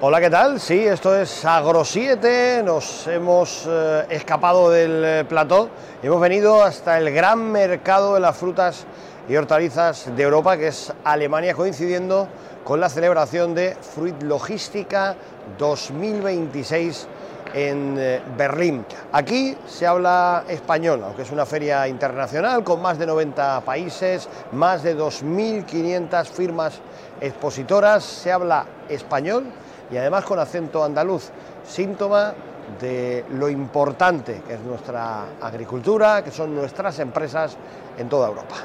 Hola, ¿qué tal? Sí, esto es Agro7, nos hemos escapado del plató y hemos venido hasta el gran mercado de las frutas y hortalizas de Europa, que es Alemania, coincidiendo con la celebración de Fruit Logística 2026 en Berlín. Aquí se habla español, aunque es una feria internacional con más de 90 países, más de 2.500 firmas expositoras, se habla español y además con acento andaluz, síntoma de lo importante que es nuestra agricultura, que son nuestras empresas en toda Europa.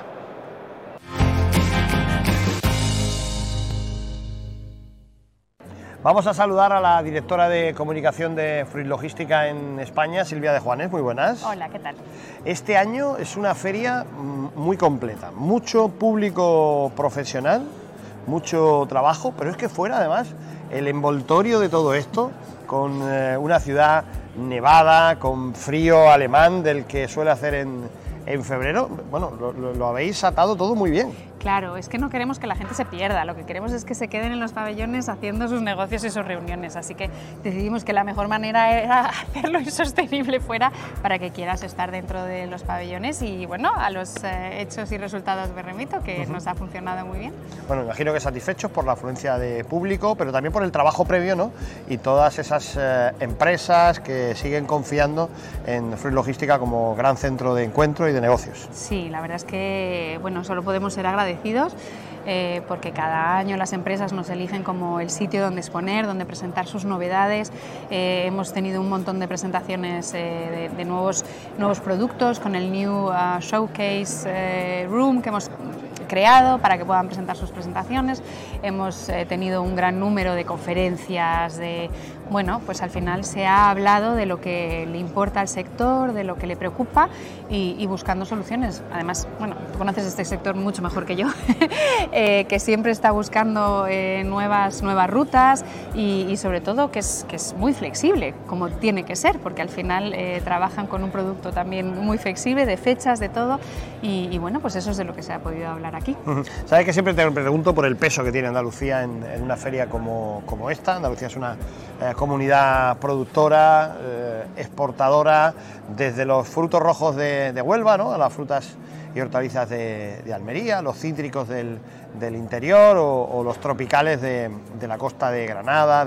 Vamos a saludar a la directora de comunicación de Fruit Logística en España, Silvia de Juanes. Muy buenas. Hola, ¿qué tal? Este año es una feria muy completa, mucho público profesional, mucho trabajo, pero es que fuera además el envoltorio de todo esto, con una ciudad nevada, con frío alemán del que suele hacer en febrero, bueno, lo habéis atado todo muy bien. Claro, es que no queremos que la gente se pierda, lo que queremos es que se queden en los pabellones haciendo sus negocios y sus reuniones, así que decidimos que la mejor manera era hacerlo insostenible fuera para que quieras estar dentro de los pabellones y bueno, a los hechos y resultados me remito, que nos ha funcionado muy bien. Bueno, imagino que satisfechos por la afluencia de público, pero también por el trabajo previo, ¿no? Y todas esas empresas que siguen confiando en Fruit Logística como gran centro de encuentro y de negocios. Sí, la verdad es que bueno, solo podemos ser agradecidos porque cada año las empresas nos eligen como el sitio donde exponer, donde presentar sus novedades. Hemos tenido un montón de presentaciones de nuevos productos con el New Showcase Room que hemos creado para que puedan presentar sus presentaciones. Hemos tenido un gran número de conferencias, bueno, pues al final se ha hablado de lo que le importa al sector, de lo que le preocupa y buscando soluciones. Además, bueno, tú conoces este sector mucho mejor que yo, que siempre está buscando nuevas rutas y sobre todo que es muy flexible, como tiene que ser, porque al final trabajan con un producto también muy flexible, de fechas, de todo, y bueno, pues eso es de lo que se ha podido hablar aquí. Sabes que siempre te pregunto por el peso que tiene Andalucía en una feria como esta. Andalucía es una comunidad productora, exportadora, desde los frutos rojos de Huelva, ¿no?, a las frutas y hortalizas de Almería, los cítricos del interior o los tropicales de la costa de Granada,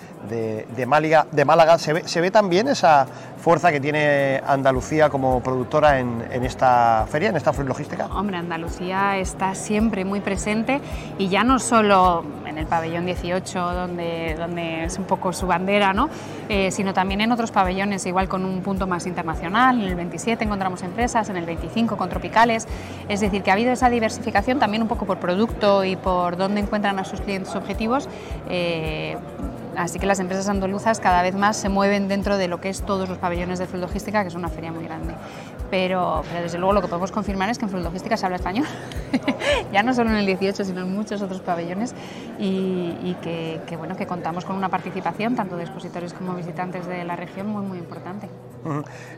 de Málaga. ¿Se ve también esa fuerza que tiene Andalucía como productora en esta feria, en esta Fruit Logística? Hombre, Andalucía está siempre muy presente y ya no solo en el pabellón 18, donde es un poco su bandera, ¿no?, sino también en otros pabellones, igual con un punto más internacional. En el 27 encontramos empresas, en el 25 con tropicales, es decir, que ha habido esa diversificación también un poco por producto y por dónde encuentran a sus clientes objetivos. Así que las empresas andaluzas cada vez más se mueven dentro de lo que es todos los pabellones de Fruit Logística, que es una feria muy grande. Pero desde luego lo que podemos confirmar es que en Fruit Logística se habla español, ya no solo en el 18, sino en muchos otros pabellones y que contamos con una participación tanto de expositores como visitantes de la región muy importante.